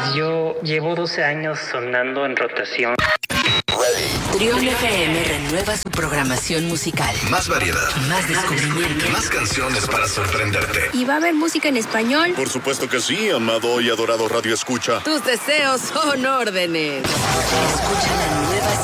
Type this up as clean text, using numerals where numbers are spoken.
Yo llevo 12 años sonando en rotación. Trión FM renueva su programación musical. Más variedad. Más descubrimiento. Más canciones para sorprenderte. ¿Y va a haber música en español? Por supuesto que sí, amado y adorado Radio Escucha. Tus deseos son órdenes. Escucha la nueva